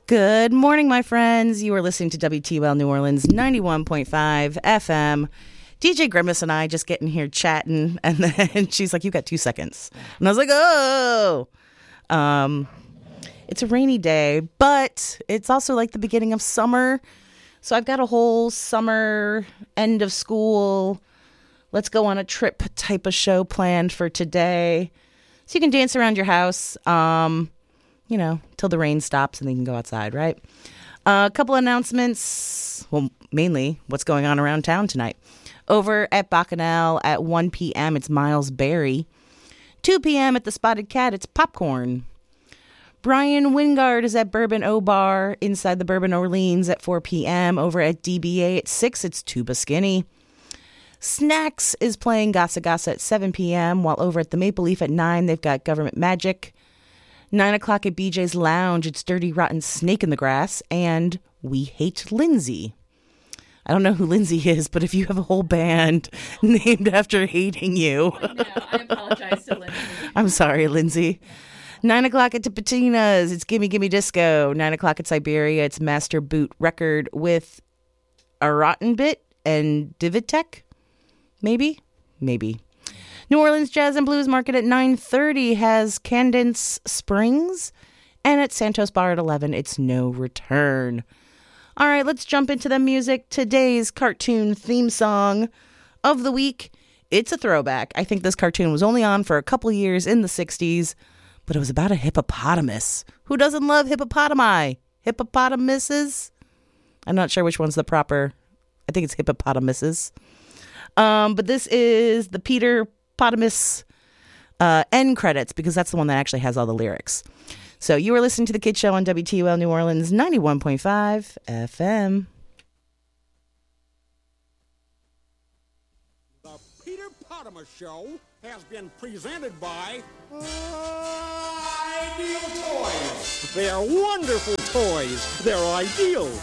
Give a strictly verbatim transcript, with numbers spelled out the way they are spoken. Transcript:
Good morning, my friends. You are listening to W T U L New Orleans ninety-one point five F M. D J Grimace and I just getting here chatting, and then she's like, you got two seconds. And I was like, oh. Um, it's a rainy day, but it's also like the beginning of summer. So I've got a whole summer, end of school, let's go on a trip type of show planned for today. So you can dance around your house. Um... you know, till the rain stops and then you can go outside, right? Uh, a couple announcements. Well, mainly what's going on around town tonight. Over at Bacchanal at one p.m., it's Miles Berry. two p.m. at the Spotted Cat, it's Popcorn. Brian Wingard is at Bourbon O Bar inside the Bourbon Orleans at four p.m. Over at D B A at six, it's Tuba Skinny. Snacks is playing Gassa Gassa at seven p.m., while over at the Maple Leaf at nine, they've got Government Magic. nine o'clock at B J's Lounge, it's Dirty Rotten Snake in the Grass, and We Hate Lindsay. I don't know who Lindsay is, but if you have a whole band named after hating you. I know. I apologize to Lindsay. I'm sorry, Lindsay. nine o'clock at Tipitina's, it's Gimme Gimme Disco. nine o'clock at Siberia, it's Master Boot Record with a Rotten Bit and Divitech. Maybe? Maybe. New Orleans Jazz and Blues Market at nine thirty has Candence Springs. And at Santos Bar at eleven, it's No Return. All right, let's jump into the music. Today's cartoon theme song of the week. It's a throwback. I think this cartoon was only on for a couple years in the sixties, but it was about a hippopotamus. Who doesn't love hippopotami? Hippopotamuses? I'm not sure which one's the proper. I think it's hippopotamuses. Um, but this is the Peter Potamus uh, end credits, because that's the one that actually has all the lyrics. So you are listening to The Kid Show on W T U L New Orleans ninety-one point five F M. The Peter Potamus Show has been presented by uh, Ideal Toys. They're wonderful toys. They're ideal.